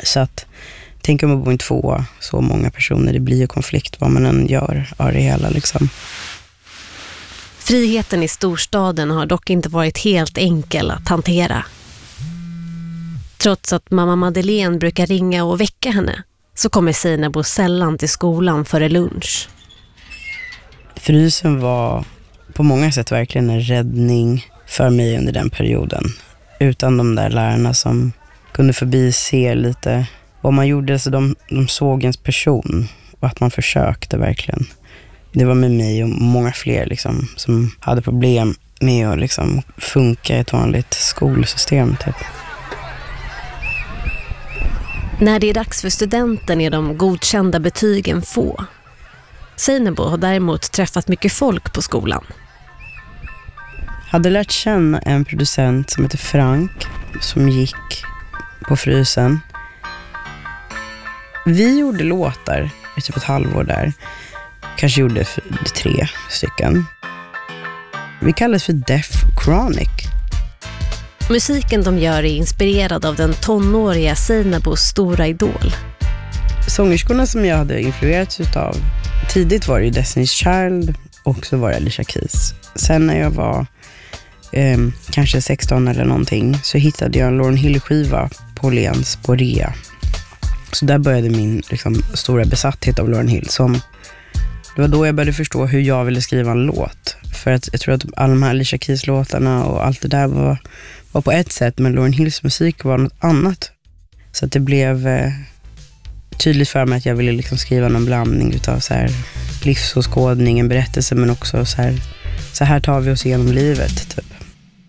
Så att, tänk om man bor i två så många personer, det blir ju konflikt vad man än gör av det hela liksom. Friheten i storstaden har dock inte varit helt enkel att hantera. Trots att mamma Madeleine brukar ringa och väcka henne så kommer Seinabo sällan till skolan före lunch. Frysen var på många sätt verkligen en räddning för mig under den perioden. Utan de där lärarna som kunde förbise lite vad man gjorde, så de såg ens person och att man försökte verkligen. Det var med mig och många fler liksom, som hade problem med att liksom funka i ett vanligt skolsystem typ. När det är dags för studenten är de godkända betygen få. Seinabo har däremot träffat mycket folk på skolan. Hade lärt känna en producent som heter Frank som gick på Frysen. Vi gjorde låtar i typ ett halvår där. Kanske gjorde 3 stycken. Vi kallades för Deaf Chronic. Musiken de gör är inspirerad av den tonåriga Seinabos stora idol. Sångerskorna som jag hade influerats utav tidigt var det ju Destiny's Child och så var det Alicia Keys. Sen när jag var kanske 16 eller någonting så hittade jag en Lauryn Hill-skiva på Åhléns på rea. Så där började min liksom, stora besatthet av Lauryn Hill. Det var då jag började förstå hur jag ville skriva en låt. För att jag tror att alla de här Alicia Keys-låtarna och allt det där var på ett sätt, men Lauryn Hills musik var något annat. Så att det blev tydligt för mig att jag ville liksom skriva någon blandning utav så här livsåskådning, en berättelse, men också så här tar vi oss igenom livet typ.